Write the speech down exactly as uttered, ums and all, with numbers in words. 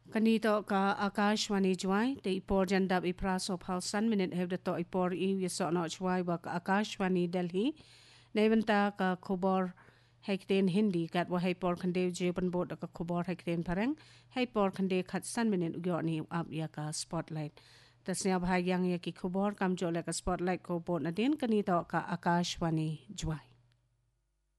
Kanito ka Akashwani Jwai, the Ipor Jandab Ipraso Pal San Minute have the to Ipor Ew Yasot Not Jwai Wak Akashwani Delhi, Nevanta ka Kobor Hekden Hindi, gat wa Hypor Kande Japan Boat ka Kobor Hekden Parang, Hypor Kande Kat San Minute Ugoni Up Yaka Spotlight. Tasnya Bahayang Yaki Kobor, Kamjo like a spotlight ko boat na din, Kanito ka Akashwani Jwai.